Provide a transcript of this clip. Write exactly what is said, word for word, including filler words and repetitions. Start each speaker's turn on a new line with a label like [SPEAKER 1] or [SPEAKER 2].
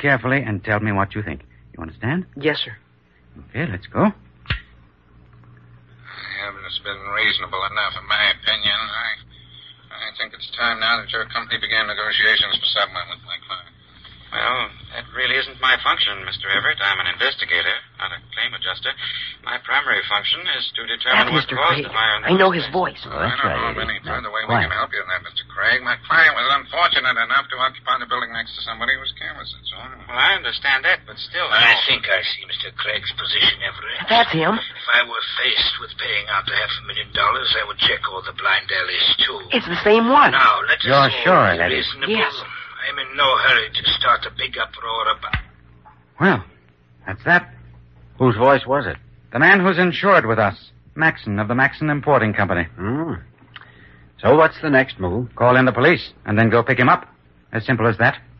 [SPEAKER 1] carefully and tell me what you think. You understand?
[SPEAKER 2] Yes, sir.
[SPEAKER 1] Okay, let's go.
[SPEAKER 3] Evidence has been reasonable enough, in my opinion. I, I think it's time now that your company began negotiations for settlement with my client.
[SPEAKER 4] Well, that really isn't my function, Mister Everett. I'm an investigator, not a claim adjuster. My primary function is to determine
[SPEAKER 2] That's
[SPEAKER 4] what
[SPEAKER 2] Mister
[SPEAKER 4] caused
[SPEAKER 2] Craig.
[SPEAKER 4] the fire.
[SPEAKER 2] I know his voice.
[SPEAKER 3] Well, I don't know of any further way we can help you in that, Mister Craig. My client was unfortunate enough to occupy the building next to somebody who was careless, that's all.
[SPEAKER 4] Well, I understand that, but still...
[SPEAKER 5] I think I see Mister Craig's position, Everett.
[SPEAKER 2] That's him.
[SPEAKER 5] If I were faced with paying out the half a million dollars, I would check all the blind alleys, too.
[SPEAKER 2] It's the same one.
[SPEAKER 5] Now, let us
[SPEAKER 1] You're
[SPEAKER 5] all
[SPEAKER 1] sure
[SPEAKER 5] be
[SPEAKER 1] that is-
[SPEAKER 5] reasonable.
[SPEAKER 2] Yes.
[SPEAKER 5] I'm in no hurry to start a big uproar about...
[SPEAKER 1] Well, that's that. Whose voice was it? The man who's insured with us. Maxon of the Maxon Importing Company.
[SPEAKER 6] Hmm. So what's the next move?
[SPEAKER 1] Call in the police and then go pick him up. As simple as that.